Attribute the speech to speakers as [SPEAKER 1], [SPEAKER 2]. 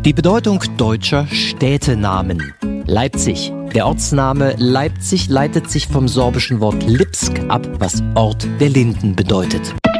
[SPEAKER 1] Die Bedeutung deutscher Städtenamen. Leipzig. Der Ortsname Leipzig leitet sich vom sorbischen Wort Lipsk ab, was Ort der Linden bedeutet.